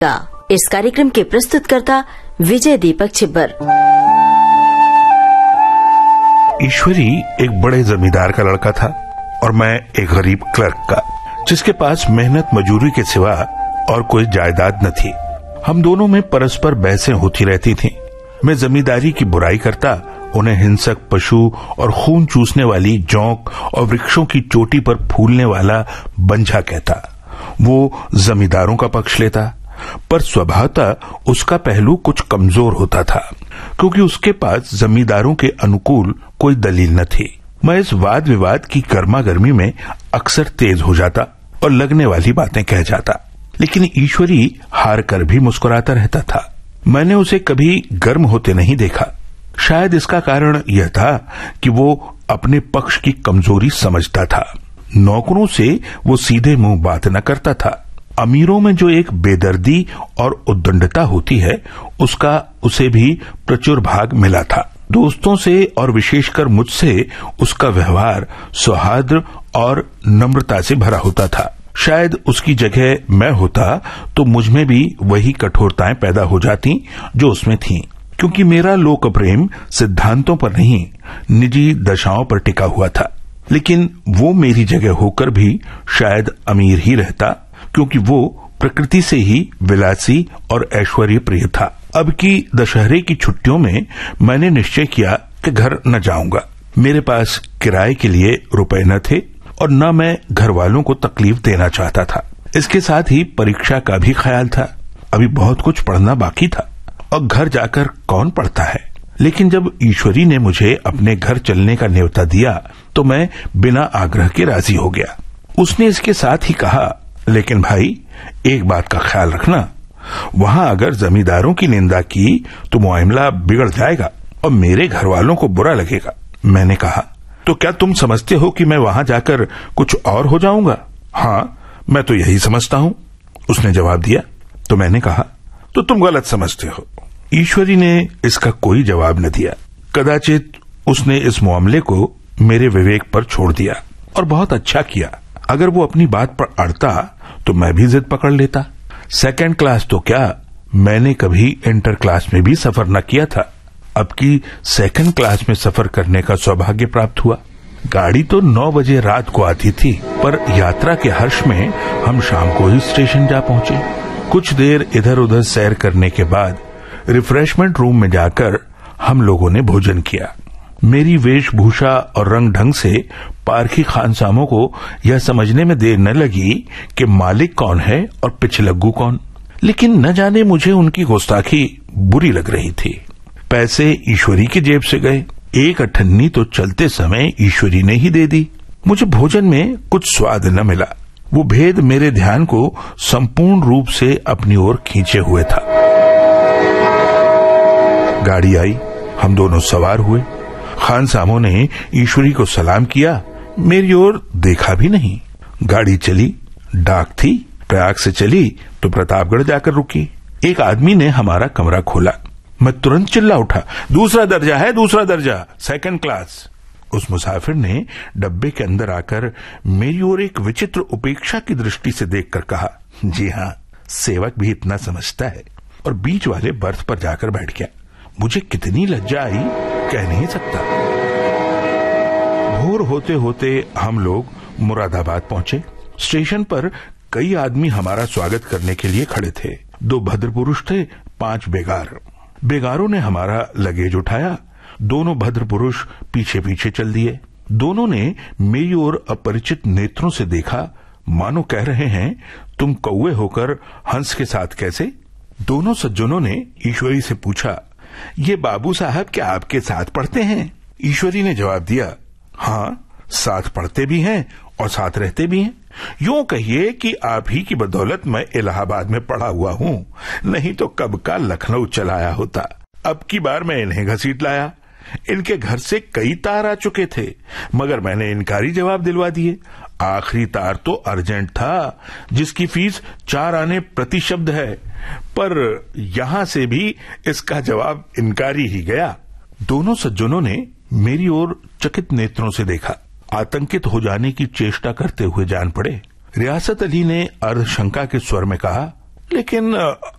इस कार्यक्रम के प्रस्तुतकर्ता विजय दीपक छिब्बर। ईश्वरी एक बड़े जमींदार का लड़का था और मैं एक गरीब क्लर्क का, जिसके पास मेहनत मजूरी के सिवा और कोई जायदाद न थी। हम दोनों में परस्पर बहसें होती रहती थीं। मैं जमींदारी की बुराई करता, उन्हें हिंसक पशु और खून चूसने वाली जौंक और वृक्षों की चोटी पर फूलने वाला बंझा कहता। वो जमींदारों का पक्ष लेता, पर स्वभावतः उसका पहलू कुछ कमजोर होता था, क्योंकि उसके पास जमींदारों के अनुकूल कोई दलील न थी। मैं इस वाद विवाद की गर्मा गर्मी में अक्सर तेज हो जाता और लगने वाली बातें कह जाता, लेकिन ईश्वरी हार कर भी मुस्कुराता रहता था। मैंने उसे कभी गर्म होते नहीं देखा। शायद इसका कारण यह था कि वो अपने पक्ष की कमजोरी समझता था। नौकरों से वो सीधे मुंह बात न करता था। अमीरों में जो एक बेदर्दी और उद्दंडता होती है, उसका उसे भी प्रचुर भाग मिला था। दोस्तों से और विशेषकर मुझसे उसका व्यवहार सौहार्द और नम्रता से भरा होता था। शायद उसकी जगह मैं होता तो मुझमें भी वही कठोरताएं पैदा हो जाती जो उसमें थीं, क्योंकि मेरा लोक प्रेम सिद्धांतों पर नहीं, निजी दशाओं पर टिका हुआ था। लेकिन वो मेरी जगह होकर भी शायद अमीर ही रहता, क्योंकि वो प्रकृति से ही विलासी और ऐश्वर्य प्रिय था। अब की दशहरे की छुट्टियों में मैंने निश्चय किया कि घर न जाऊंगा। मेरे पास किराए के लिए रुपए न थे और न मैं घर वालों को तकलीफ देना चाहता था। इसके साथ ही परीक्षा का भी ख्याल था। अभी बहुत कुछ पढ़ना बाकी था और घर जाकर कौन पढ़ता है। लेकिन जब ईश्वरी ने मुझे अपने घर चलने का न्योता दिया तो मैं बिना आग्रह के राजी हो गया। उसने इसके साथ ही कहा, लेकिन भाई एक बात का ख्याल रखना, वहां अगर जमींदारों की निंदा की तो मामला बिगड़ जाएगा और मेरे घर वालों को बुरा लगेगा। मैंने कहा, तो क्या तुम समझते हो कि मैं वहां जाकर कुछ और हो जाऊंगा? हाँ, मैं तो यही समझता हूं, उसने जवाब दिया। तो मैंने कहा, तो तुम गलत समझते हो। ईश्वरी ने इसका कोई जवाब न दिया। कदाचित उसने इस मामले को मेरे विवेक पर छोड़ दिया और बहुत अच्छा किया। अगर वो अपनी बात पर अड़ता तो मैं भी जिद पकड़ लेता। सेकंड क्लास तो क्या, मैंने कभी इंटर क्लास में भी सफर न किया था। अब की सेकंड क्लास में सफर करने का सौभाग्य प्राप्त हुआ। गाड़ी तो 9 बजे रात को आती थी, पर यात्रा के हर्ष में हम शाम को ही स्टेशन जा पहुंचे। कुछ देर इधर उधर सैर करने के बाद रिफ्रेशमेंट रूम में जाकर हम लोगों ने भोजन किया। मेरी वेशभूषा और रंग ढंग से पारखी खानसामों को यह समझने में देर न लगी कि मालिक कौन है और पिछलग्गू कौन। लेकिन न जाने मुझे उनकी गुस्ताखी बुरी लग रही थी। पैसे ईश्वरी की जेब से गए। 1 अठन्नी तो चलते समय ईश्वरी ने ही दे दी। मुझे भोजन में कुछ स्वाद न मिला। वो भेद मेरे ध्यान को संपूर्ण रूप से अपनी ओर खींचे हुए था। गाड़ी आई, हम दोनों सवार हुए। खानसामों ने ईश्वरी को सलाम किया, मेरी ओर देखा भी नहीं। गाड़ी चली। डाक थी, प्रयाग से चली तो प्रतापगढ़ जाकर रुकी। एक आदमी ने हमारा कमरा खोला। मैं तुरंत चिल्ला उठा, दूसरा दर्जा है, दूसरा दर्जा, सेकंड क्लास। उस मुसाफिर ने डब्बे के अंदर आकर मेरी ओर एक विचित्र उपेक्षा की दृष्टि से देखकर कहा, जी हाँ, सेवक भी इतना समझता है, और बीच वाले बर्थ पर जाकर बैठ गया। मुझे कितनी लज्जा आई, कह नहीं सकता। भोर होते होते हम लोग मुरादाबाद पहुंचे। स्टेशन पर कई आदमी हमारा स्वागत करने के लिए खड़े थे। 2 भद्र पुरुष थे, 5 बेगार। बेगारों ने हमारा लगेज उठाया। दोनों भद्र पुरुष पीछे पीछे चल दिए। दोनों ने मेरी ओर अपरिचित नेत्रों से देखा, मानो कह रहे हैं, तुम कौवे होकर हंस के साथ कैसे? दोनों सज्जनों ने ईश्वरी से पूछा, ये बाबू साहब क्या आपके साथ पढ़ते हैं? ईश्वरी ने जवाब दिया, हाँ, साथ पढ़ते भी हैं और साथ रहते भी हैं। यूं कहिए कि आप ही की बदौलत मैं इलाहाबाद में पढ़ा हुआ हूं, नहीं तो कब का लखनऊ चलाया होता। अब की बार मैं इन्हें घसीट लाया। इनके घर से कई तार आ चुके थे, मगर मैंने इनकारी जवाब दिलवा दिए। आखिरी तार तो अर्जेंट था, जिसकी फीस 4 आने प्रति शब्द है, पर यहां से भी इसका जवाब इनकारी ही गया। दोनों सज्जनों ने मेरी ओर चकित नेत्रों से देखा। आतंकित हो जाने की चेष्टा करते हुए जान पड़े। रियासत अली ने अर्धशंका के स्वर में कहा, लेकिन